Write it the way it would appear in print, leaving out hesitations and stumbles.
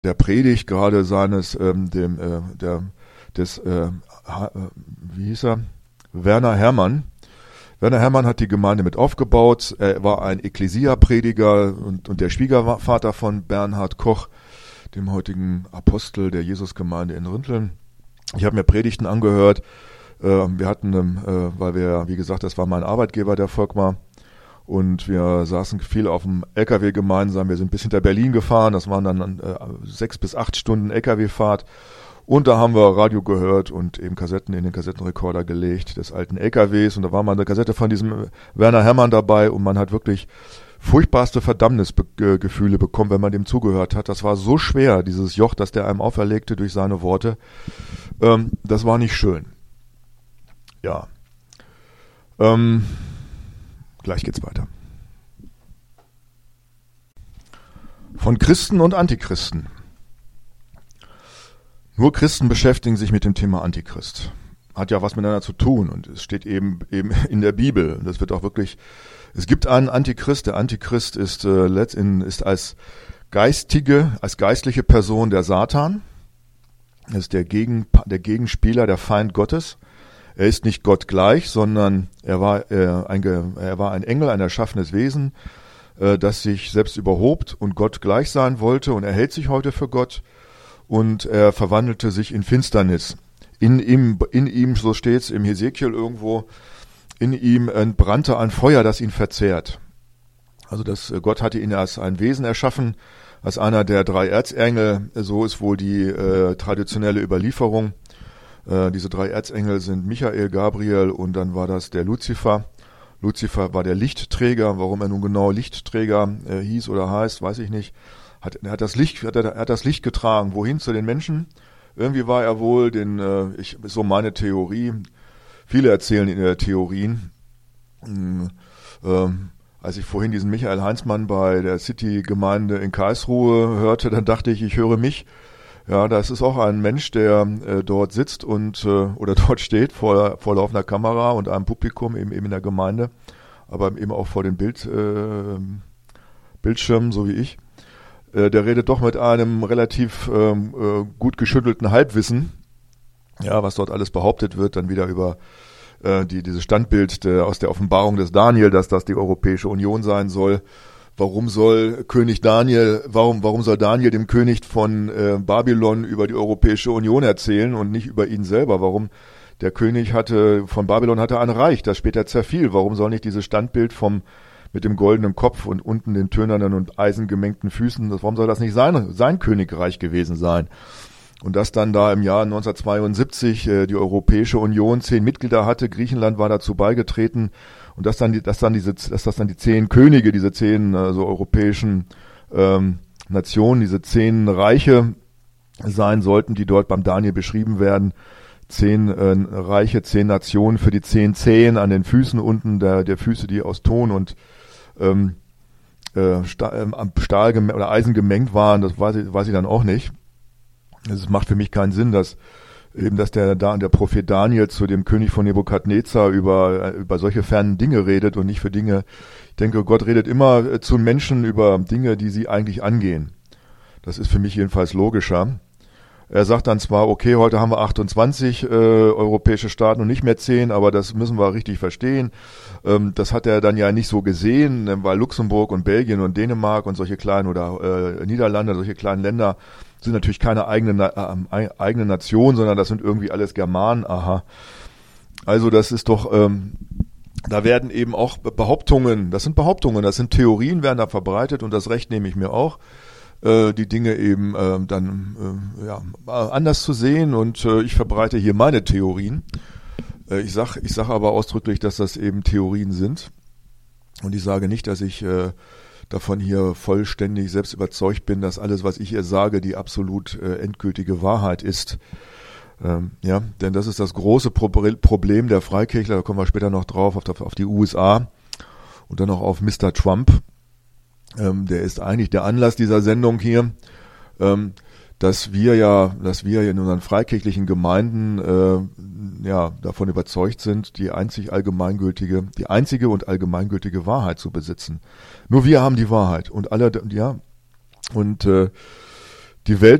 der Predigt gerade seines, wie hieß er? Werner Herrmann. Werner Herrmann hat die Gemeinde mit aufgebaut. Er war ein Ekklesia-Prediger und der Schwiegervater von Bernhard Koch, dem heutigen Apostel der Jesusgemeinde in Rinteln. Ich habe mir Predigten angehört. Wir hatten, weil wir, wie gesagt, das war mein Arbeitgeber, der Volkmar, und wir saßen viel auf dem LKW gemeinsam. Wir sind bis hinter Berlin gefahren. Das waren dann 6 bis 8 Stunden LKW-Fahrt. Und da haben wir Radio gehört und eben Kassetten in den Kassettenrekorder gelegt des alten LKWs. Und da war mal eine Kassette von diesem Werner Herrmann dabei und man hat wirklich furchtbarste Verdammnisgefühle bekommen, wenn man dem zugehört hat. Das war so schwer, dieses Joch, das der einem auferlegte durch seine Worte. Das war nicht schön. Ja. Gleich geht's weiter. Von Christen und Antichristen. Nur Christen beschäftigen sich mit dem Thema Antichrist. Hat ja was miteinander zu tun und es steht eben in der Bibel. Das wird auch wirklich, es gibt einen Antichrist. Der Antichrist ist als geistliche Person der Satan. Er ist der Gegenspieler, der Feind Gottes. Er ist nicht Gott gleich, sondern er war ein Engel, ein erschaffenes Wesen, das sich selbst überhob und Gott gleich sein wollte, und er hält sich heute für Gott, und er verwandelte sich in Finsternis. In ihm, so steht's im Hesekiel irgendwo, in ihm entbrannte ein Feuer, das ihn verzehrt. Also Gott hatte ihn als ein Wesen erschaffen, als einer der 3 Erzengel, so ist wohl die traditionelle Überlieferung. Diese 3 Erzengel sind Michael, Gabriel und dann war das der Luzifer. Luzifer war der Lichtträger. Warum er nun genau Lichtträger hieß oder heißt, weiß ich nicht. Er hat das Licht getragen. Wohin? Zu den Menschen? Irgendwie war er wohl so meine Theorie. Viele erzählen in der Theorien. Als ich vorhin diesen Michael Heinzmann bei der City-Gemeinde in Karlsruhe hörte, dann dachte ich höre mich. Ja, das ist auch ein Mensch, der dort sitzt oder dort steht vor laufender Kamera und einem Publikum eben in der Gemeinde, aber eben auch vor den Bildschirmen, so wie ich. Der redet doch mit einem relativ gut geschüttelten Halbwissen, ja, was dort alles behauptet wird, dann wieder über dieses Standbild aus der Offenbarung des Daniel, dass das die Europäische Union sein soll. Warum soll Daniel dem König von Babylon über die Europäische Union erzählen und nicht über ihn selber? Warum der König von Babylon hatte ein Reich, das später zerfiel? Warum soll nicht dieses Standbild mit dem goldenen Kopf und unten den tönernen und eisengemengten Füßen, warum soll das nicht sein Königreich gewesen sein? Und dass dann da im Jahr 1972 die Europäische Union 10 Mitglieder hatte, Griechenland war dazu beigetreten, und dass das dann die 10 Könige, diese 10 europäischen Nationen, diese 10 Reiche sein sollten, die dort beim Daniel beschrieben werden. 10 Reiche, 10 Nationen für die 10 Zehen an den Füßen unten, der Füße, die aus Ton und Stahl oder Eisen gemengt waren, das weiß ich dann auch nicht. Es macht für mich keinen Sinn, dass der Prophet Daniel zu dem König von Nebukadnezar über solche fernen Dinge redet und nicht für Dinge. Ich denke, Gott redet immer zu Menschen über Dinge, die sie eigentlich angehen. Das ist für mich jedenfalls logischer. Er sagt dann zwar, okay, heute haben wir 28 europäische Staaten und nicht mehr 10, aber das müssen wir richtig verstehen. Das hat er dann ja nicht so gesehen, weil Luxemburg und Belgien und Dänemark und solche kleinen oder Niederlande, solche kleinen Länder sind natürlich keine eigene Nation, sondern das sind irgendwie alles Germanen. Aha. Also das ist doch, da werden eben auch Behauptungen, das sind Theorien, werden da verbreitet, und das Recht nehme ich mir auch, die Dinge eben anders zu sehen, und ich verbreite hier meine Theorien. Ich sag aber ausdrücklich, dass das eben Theorien sind, und ich sage nicht, dass ich davon hier vollständig selbst überzeugt bin, dass alles, was ich hier sage, die absolut endgültige Wahrheit ist. Denn das ist das große Problem der Freikirchler, da kommen wir später noch drauf, auf die USA und dann noch auf Mr. Trump. Der ist eigentlich der Anlass dieser Sendung hier, dass wir in unseren freikirchlichen Gemeinden davon überzeugt sind, die einzige und allgemeingültige Wahrheit zu besitzen. Nur wir haben die Wahrheit, und alle, Die Welt